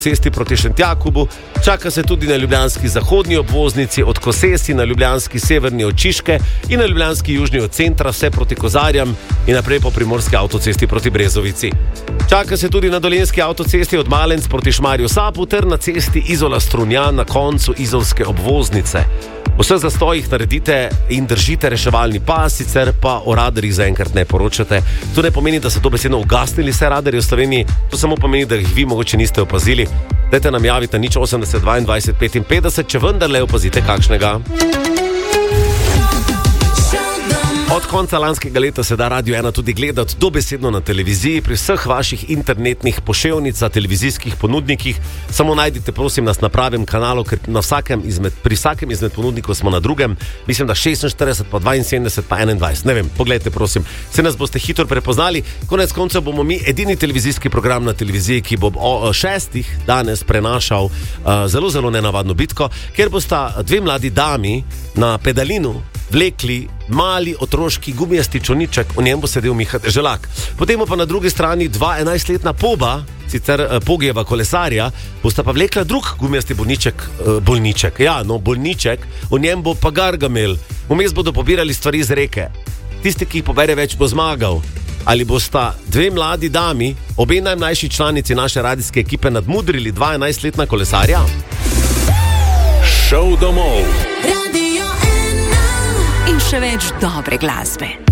cesti proti Šentjakobu, čaka se tudi na ljubljanski zahodni obvoznici od Kosesi na ljubljanski severni od Čiške in na ljubljanski južni od centra vse proti Kozarjam in naprej po primorski avtocesti proti Brezovici. Čaka se tudi na dolenjski avtocesti od Malenc proti Šmarju Sapu ter na cesti Izola-Strunjan na koncu izolske obvoznice. V vseh zastojih naredite in držite reševalni pas, sicer pa o radarjih zaenkrat ne poročate. To ne pomeni, da so dobesedno ugasnili vse radarje v Sloveniji, to samo pomeni, da jih vi mogoče niste opazili. Dajte nam javiti na 080 22 55, če vendarle opazite kakšnega. Od konca lanskega leta se da Radio 1 tudi gledati dobesedno na televiziji, pri vseh vaših internetnih poševnicah, televizijskih ponudnikih. Samo najdite, prosim, nas na pravem kanalu, ker pri vsakem izmed ponudnikov smo na drugem. Mislim, da 46, pa 72, pa 21. Ne vem, pogledajte, prosim. Se nas boste hitro prepoznali. Konec koncev bomo mi edini televizijski program na televiziji, ki bo o 6 danes prenašal zelo, zelo nenavadno bitko, ker bosta dve mladi dami na pedalinu vlekli mali otroški gumijasti čolniček, v njem bo sedel Miha Deželak. Potem pa na drugi strani 11-letna Poba, sicer Pogijeva kolesarja, bosta pa vlekla drug gumijasti bolniček. Ja, no, bolniček, v njem bo pa Gargamel. Vmes bodo pobirali stvari iz reke. Tisti, ki jih pobere več, bo zmagal. Ali bosta dve mladi dami, obe najmlajši članici naše radijske ekipe, nadmudrili 11-letna kolesarja? Šov domov. In še več dobre glasbe.